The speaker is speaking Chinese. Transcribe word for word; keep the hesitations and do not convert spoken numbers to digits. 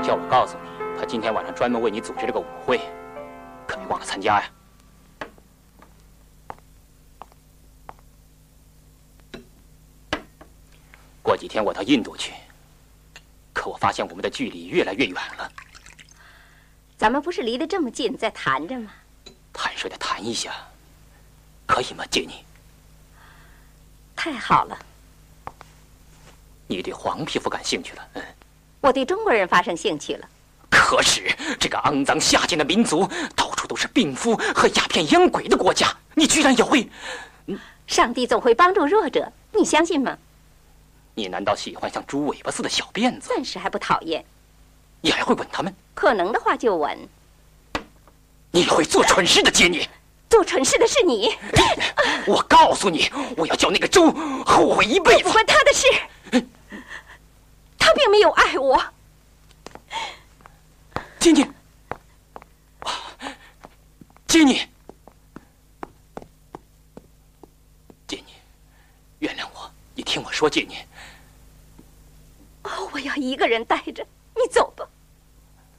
叫我告诉你，他今天晚上专门为你组织了个舞会，可别忘了参加呀。过几天我到印度去，可我发现我们的距离越来越远了。 咱们不是离得这么近，在谈着吗？ 坦率的谈一下，可以吗，杰尼？ 太好了。 你对黄皮肤感兴趣了，嗯。 我对中国人发生兴趣了。 可是这个肮脏下贱的民族，到处都是病夫和鸦片烟鬼的国家，你居然也会…… 嗯，上帝总会帮助弱者，你相信吗？ 你难道喜欢像猪尾巴似的小辫子？ 暂时还不讨厌。 你还会吻他们？ 可能的话就吻。 你会做蠢事的，杰尼。 做蠢事的是你。 我告诉你，我要叫那个周后悔一辈子。 不关他的事。他并没有爱我。 杰尼，杰尼，杰尼，原谅我，你听我说，杰尼。 哦，我要一个人待着，你走吧。